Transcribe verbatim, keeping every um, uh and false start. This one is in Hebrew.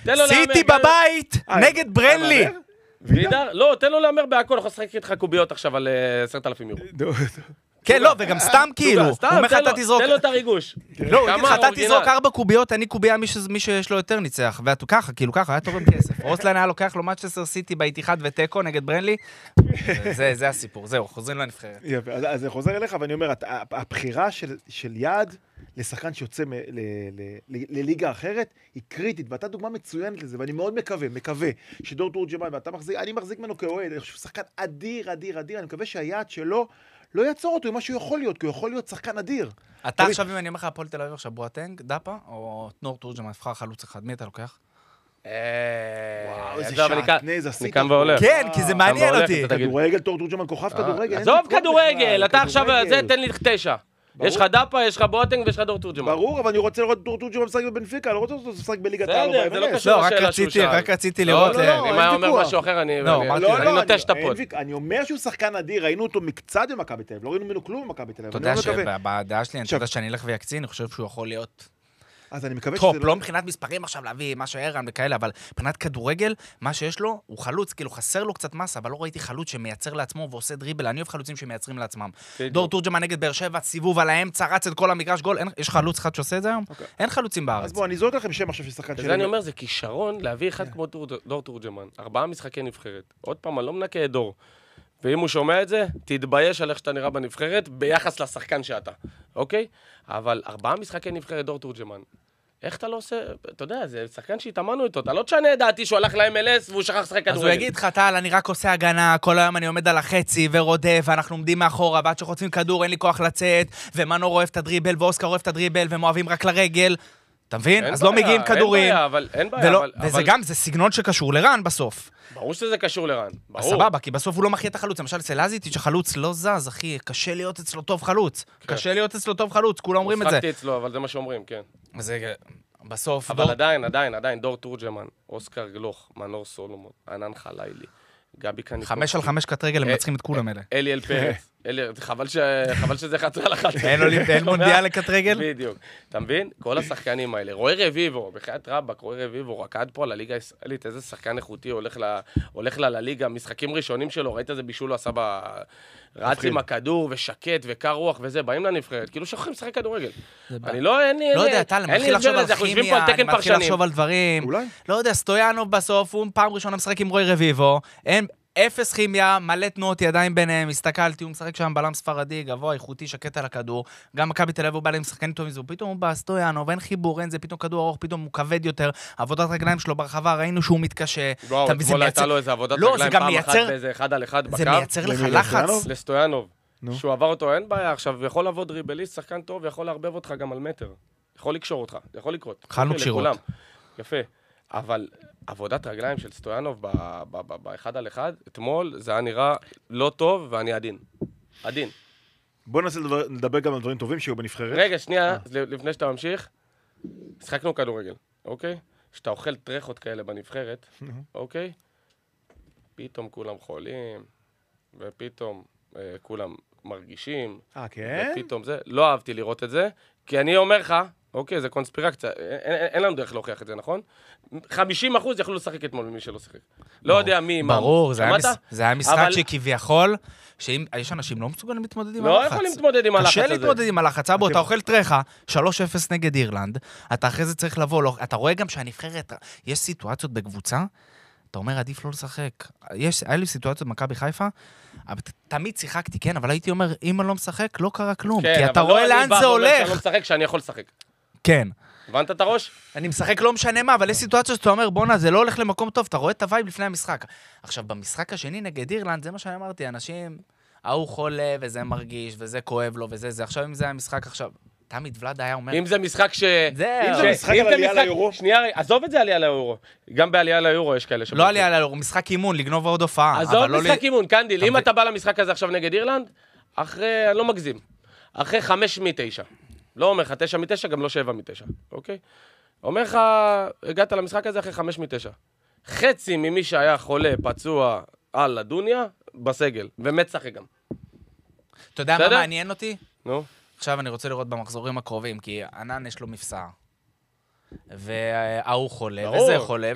סיטי בבית, נגד ברנלי. וידר? לא, תן לו לאמר בהכל, יכול לשחק איתך קוביות עכשיו על עשרת אלפים יורו. כן, לא, וגם סתם כאילו, הוא אומר לך אתה תזרוק... תן לו את הריגוש. לא, הוא יגיד לך, אתה תזרוק ארבע קוביות, אני קוביה מי שיש לו יותר ניצח, ואתה ככה, כאילו ככה, היה תורם כסף. רוסלן היה לוקח לו מצ'סטר סיטי באיתיחד וטקו נגד ברנלי, זה הסיפור, זהו, חוזרים לנבחרת. יפה, אז זה חוזר אליך, ואני אומר, הבחירה של יעד לשחקן שיוצא לליגה אחרת היא קריטית, ואתה דוגמה מצוינת לזה, ואני מאוד מקווה, מקווה שדור תורג'מן, ואתה מחזיק, אני מחזיק ממנו כאוהד, אני חושב שחקן אדיר, אדיר, אדיר, אני מקווה שהיעד שלו לא יעצור אותו עם מה שהוא יכול להיות, כי הוא יכול להיות שחקן אדיר. אתה עכשיו, אם אני אומר לך, הפועל תל אביב עכשיו, בואטנג, דאפה, או דור תורג'מן, נבחר חלוץ אחד, מי אתה לוקח? וואו, איזה שעטנז עשית. כן, כי זה מעניין אותי. כדורגל, דור תורג'מן, כוכב כדורגל. עזוב כדורגל, אתה עכשיו, זה תן לי תשע. יש לך דאפה, יש לך בואטנג ויש לך דור תורג'מן. ברור, אבל אני רוצה לראות דור תורג'מן משחק בבנפיקה, לא רוצה אותו לשחק בליגת העל. זה לא קשור לשאלה שהוא שאל. רק רציתי לראות... אם היה אומר משהו אחר, אני נוטש את הפוד. אני אומר שהוא שחקן אדיר, ראינו אותו מקצת במכבי תל אביב, לא ראינו ממנו כלום במכבי תל אביב. אתה יודע שבדעה שלי, אני יודע שאני אלך ויקצין, אני חושב שהוא יכול להיות... אז אני מקווה שזה... טופ, לא מבחינת מספרים עכשיו להביא משהו ערן וכאלה, אבל מבחינת כדורגל, מה שיש לו, הוא חלוץ, כאילו חסר לו קצת מסה, אבל לא ראיתי חלוץ שמייצר לעצמו ועושה דריבל, אני אוהב חלוצים שמייצרים לעצמם. דור תורג'מן נגד באר שבע, סיבוב על האמצע, רץ את כל המגרש גול, יש חלוץ אחד שעושה את זה היום? אין חלוצים בארץ. אז בוא, אני זורק לכם שם עכשיו ששחקן זה אני אומר, זה כישרון להביא אחד כמו דור תורג'מן, ארבעה משחקי נבחרת. עוד פעם, אני לא מנקה את דור. ואם הוא שומע את זה, תתבייש על איך שאתה נראה בנבחרת ביחס לשחקן שאתה, אוקיי? אבל ארבעה משחקי נבחרת דור תורג'מן. איך אתה לא עושה, אתה יודע, זה שחקן שהתאמנו איתו, אתה לא תשנה את דעתי שהוא הלך ל-אם אל אס והוא שכח לשחק כדורגל. אז הוא יגיד לך, טל, אני רק עושה הגנה, כל היום אני עומד על החצי ורודף, ואנחנו עומדים מאחורה, ועד שחוטפים כדור, אין לי כוח לצאת, ומנור אוהב את הדריבל, ואוסקר אוהב את הדריבל, והם אוהבים רק לרגל. אתה מבין? אז לא מגיעים כדורים. אין בעיה, אבל אין בעיה. וזה גם, זה סגנון שקשור לרן בסוף. ברור שזה קשור לרן, ברור. סבבה, כי בסוף הוא לא מחיה את החלוץ. למשל, אצל אזיטיץ' שחלוץ לא זז, אחי, קשה להיות אצלו טוב חלוץ. קשה להיות אצלו טוב חלוץ, כולם אומרים את זה. שחקתי אצלו, אבל זה מה שאומרים, כן. זה בסוף... אבל עדיין, עדיין, עדיין, דור תורג'מן, אוסקר גלוך, מנור סולומון, ענן חלילי, גבי קניקוב. חמש על חמש קט רגל, הם מנצחים את כולם אלה. אליאל פרץ. חבל שזה חצר על אחת. אין מונדיאל לקט רגל? בדיוק. אתה מבין? כל השחקנים האלה. רועי רביבו, בחיית רבק, רועי רביבו, רקד פה על הליגה הישראלית, איזה שחקן איכותי הולך לה לליגה, משחקים ראשונים שלו, ראית איזה בישול הוא עשה ב... רץ עם הכדור ושקט וקר רוח וזה, באים לנבחרת, כאילו שוכחים לשחק כדורגל. אני לא, אין לי... לא יודע, טל, אני מתחיל לחשוב על כימיה, אני מתחיל לחשוב על דברים. לא יודע, סטויאנוב בסוף, הוא פעם ראשונה משחק עם רועי רביבו, אין... אפס כימיה, מלא תנועות ידיים ביניהם, הסתכלתי, הוא משחק שם בלם ספרדי, גבוה, איכותי, שקט על הכדור, גם מכבי תל אביב הוא בא להם שחקנים טובים, פתאום הוא בא, סטויאנוב, אין חיבור, אין זה, פתאום כדור ארוך, פתאום הוא כבד יותר, עבודת רגליים שלו ברחבה, ראינו שהוא מתקשה. לא, אתמול הייתה לו איזה עבודת רגליים פעם אחת באיזה אחד על אחד בקו. זה מייצר לך לחץ. לסטויאנוב. שהוא עבר אותו, אין בעיה, עכשיו יכול לעבוד דריבליסט, שחקן טוב, יכול לערבב אותך גם על מטר. יכול לקשור אותך, יכול לקרות. חלנו קשירות. יפה. אבל עבודת רגליים של סטויאנוב באחד על אחד, אתמול זה היה נראה לא טוב ואני עדין. עדין. בוא ננסה לדבר גם על דברים טובים שיהיו בנבחרת. רגע, שנייה, לפני שאתה ממשיך, שחקנו כדורגל, אוקיי? שאתה אוכל טרחות כאלה בנבחרת, אוקיי? פתאום כולם חולים, ופתאום כולם מרגישים. אה, כן? ופתאום זה, לא אהבתי לראות את זה, כי אני אומר לך, אוקיי, זה קונספירקציה, אין לנו דרך להוכיח את זה, נכון? חמישים אחוז יכלו לשחק אתמול ממי שלא שיחק. לא יודע מי, מה. ברור, זה היה משחק שכביכול, שיש אנשים לא מסוגלים להתמודד עם הלחץ. לא יכולים להתמודד עם הלחץ הזה. קשה להתמודד עם הלחץ, אבו, אתה אוכל טרחה, שלוש אפס נגד אירלנד, אתה אחרי זה צריך לבוא, אתה רואה גם שהנבחרת, יש סיטואציות בקבוצה, אתה אומר, עדיף לא לשחק. יש, היה לי סיטואציות במכבי חיפה, תמיד שיחקתי, כן, אבל הייתי אומר, אם אני לא משחק, לא קרה כלום, כי אתה רואה לאן זה הולך. אני לא משחק שאני יכול לשחק. כן. הבנת את הראש? אני משחק לא משנה מה, אבל יש סיטואציות שאתה אומר, בונה, זה לא הולך למקום טוב, אתה רואה את הווייב לפני המשחק. עכשיו, במשחק השני נגד אירלנד, זה מה שאני אמרתי, אנשים, ההוא חולה, וזה מרגיש, וזה כואב לו, וזה זה. עכשיו, אם זה המשחק עכשיו, תמיד ולד היה אומר... אם זה משחק ש... אם זה משחק על עלייה ליורו... שנייה, עזוב את זה עלייה ליורו. גם בעלייה ליורו יש כאלה שבאים. לא עלייה ליורו, משחק אימון, לגנוב עוד הופעה. עזוב משחק אימון, קנדיל. אם אתה בא למשחק הזה עכשיו נגד אירלנד, אחרי, אני לא מגזים, אחרי חמש מתשע. לא אומר לך תשע מתשע, גם לא שבע מתשע, אוקיי? אומר לך, הגעת למשחק הזה אחרי חמש מתשע. חצי ממי שהיה חולה, פצוע על הדוניה, בסגל, ומת שחק גם. אתה יודע מה מעניין אותי? נו. עכשיו אני רוצה לראות במחזורים הקרובים, כי ענן יש לו מפסע. והוא חולה, וזה חולה.